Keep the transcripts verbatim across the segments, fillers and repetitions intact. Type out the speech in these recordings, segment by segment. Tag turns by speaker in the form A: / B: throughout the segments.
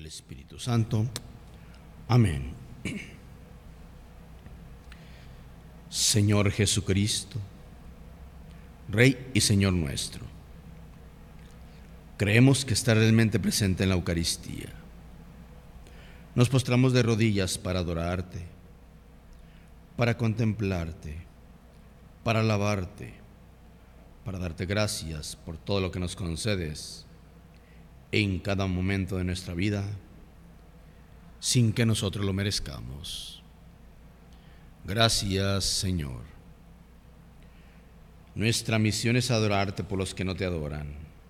A: del Espíritu Santo. Amén. Señor Jesucristo, Rey y Señor nuestro, creemos que está realmente presente en la Eucaristía. Nos postramos de rodillas para adorarte, para contemplarte, para alabarte, para darte gracias por todo lo que nos concedes en cada momento de nuestra vida, sin que nosotros lo merezcamos. Gracias, Señor. Nuestra misión es adorarte por los que no te adoran,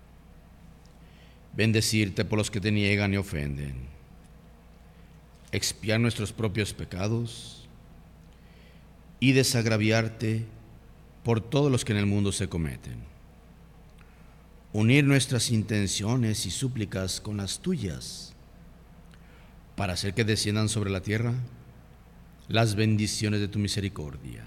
A: bendecirte por los que te niegan y ofenden, expiar nuestros propios pecados y desagraviarte por todos los que en el mundo se cometen. Unir nuestras intenciones y súplicas con las tuyas para hacer que desciendan sobre la tierra las bendiciones de tu misericordia.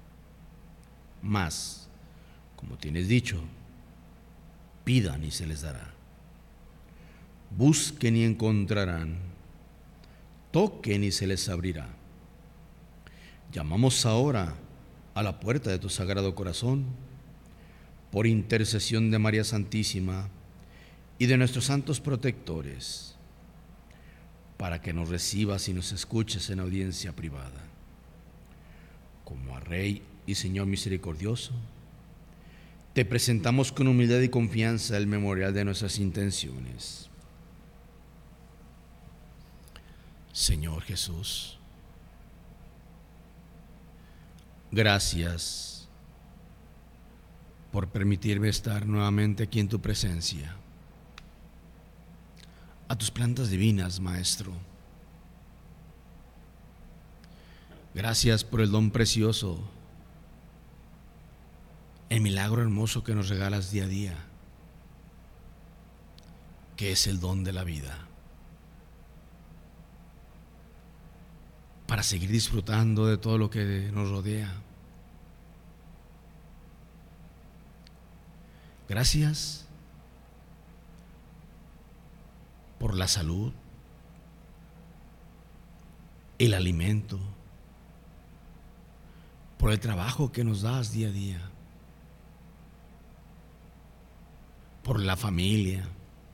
A: Mas, como tienes dicho, pidan y se les dará. Busquen y encontrarán. Toquen y se les abrirá. Llamamos ahora a la puerta de tu sagrado corazón, por intercesión de María Santísima y de nuestros santos protectores, para que nos recibas y nos escuches en audiencia privada. Como a Rey y Señor misericordioso, te presentamos con humildad y confianza el memorial de nuestras intenciones. Señor Jesús, gracias por permitirme estar nuevamente aquí en tu presencia. A tus plantas divinas, Maestro. Gracias por el don precioso, el milagro hermoso que nos regalas día a día, que es el don de la vida, para seguir disfrutando de todo lo que nos rodea. Gracias por la salud, el alimento, por el trabajo que nos das día a día, por la familia,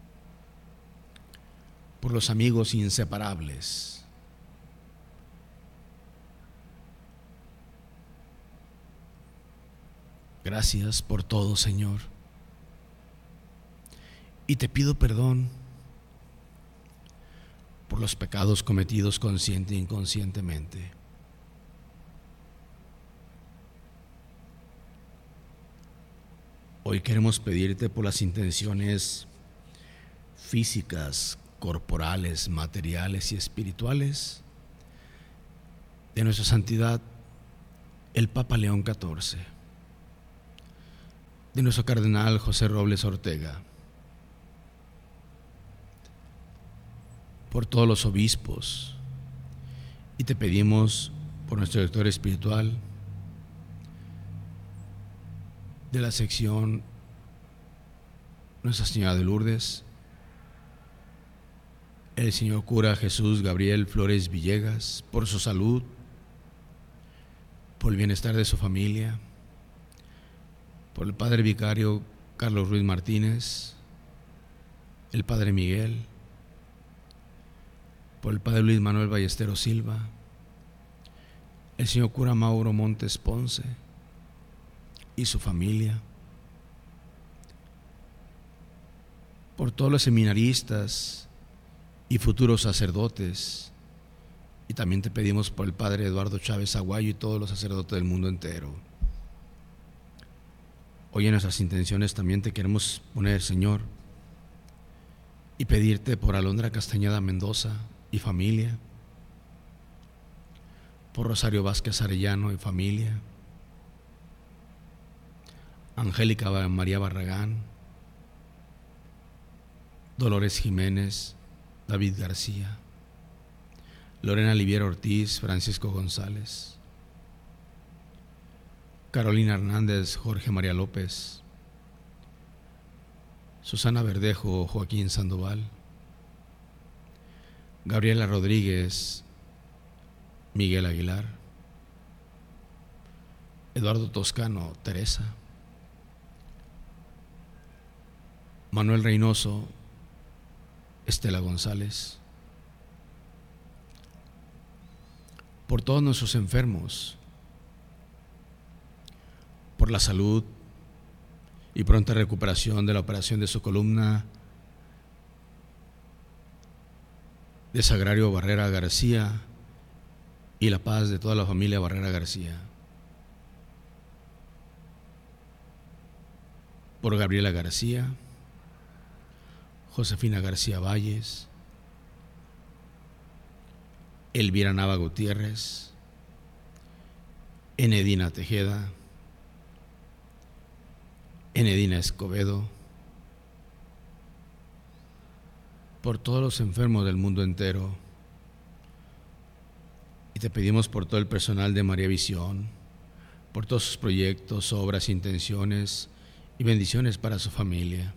A: por los amigos inseparables. Gracias por todo, Señor. Y te pido perdón por los pecados cometidos consciente e inconscientemente. Hoy queremos pedirte por las intenciones físicas, corporales, materiales y espirituales de nuestra santidad, el Papa León catorce, de nuestro cardenal José Robles Ortega, por todos los obispos, y te pedimos por nuestro director espiritual de la sección Nuestra Señora de Lourdes, el señor cura Jesús Gabriel Flores Villegas, por su salud, por el bienestar de su familia, por el padre vicario Carlos Ruiz Martínez, el padre Miguel, por el padre Luis Manuel Ballesteros Silva, el señor cura Mauro Montes Ponce y su familia, por todos los seminaristas y futuros sacerdotes, y también te pedimos por el padre Eduardo Chávez Aguayo y todos los sacerdotes del mundo entero. Hoy en nuestras intenciones también te queremos poner, Señor, y pedirte por Alondra Castañeda Mendoza y familia, por Rosario Vázquez Arellano y familia, Angélica María Barragán, Dolores Jiménez, David García, Lorena Liviera Ortiz, Francisco González, Carolina Hernández, Jorge María López, Susana Verdejo, Joaquín Sandoval, Gabriela Rodríguez, Miguel Aguilar, Eduardo Toscano, Teresa, Manuel Reynoso, Estela González, por todos nuestros enfermos, por la salud y pronta recuperación de la operación de su columna de Sagrario Barrera García y la paz de toda la familia Barrera García. Por Gabriela García, Josefina García Valles, Elvira Nava Gutiérrez, Enedina Tejeda, Enedina Escobedo, por todos los enfermos del mundo entero. Y te pedimos por todo el personal de María Visión, por todos sus proyectos, obras, intenciones y bendiciones para su familia,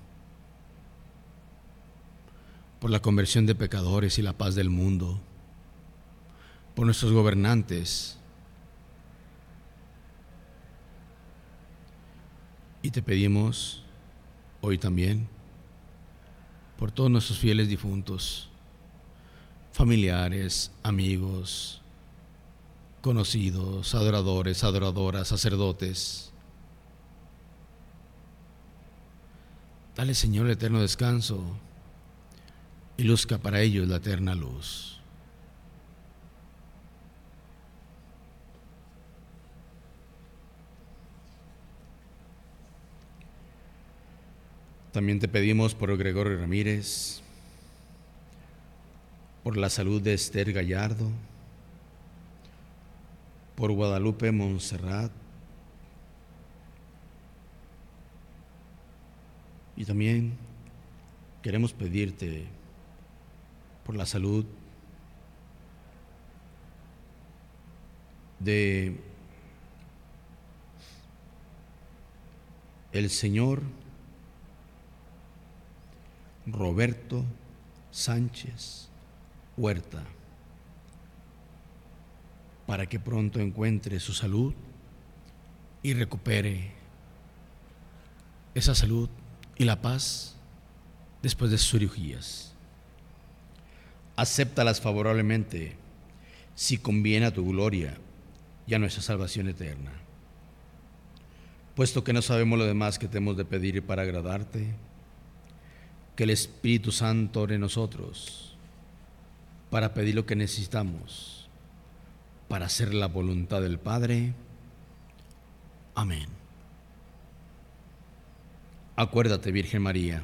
A: por la conversión de pecadores y la paz del mundo, por nuestros gobernantes. Y te pedimos hoy también por todos nuestros fieles difuntos, familiares, amigos, conocidos, adoradores, adoradoras, sacerdotes. Dale, Señor, el eterno descanso y luzca para ellos la eterna luz. También te pedimos por Gregorio Ramírez, por la salud de Esther Gallardo, por Guadalupe Montserrat, y también queremos pedirte por la salud de el señor Roberto Sánchez Huerta, para que pronto encuentre su salud y recupere esa salud y la paz después de sus cirugías. Acéptalas favorablemente si conviene a tu gloria y a nuestra salvación eterna. Puesto que no sabemos lo demás que te hemos de pedir para agradarte, que el Espíritu Santo ore en nosotros para pedir lo que necesitamos para hacer la voluntad del Padre. Amén. Acuérdate, Virgen María,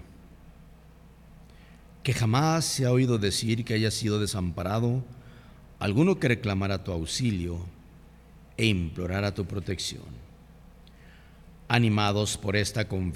A: que jamás se ha oído decir que haya sido desamparado alguno que reclamara tu auxilio e implorara tu protección. Animados por esta confianza,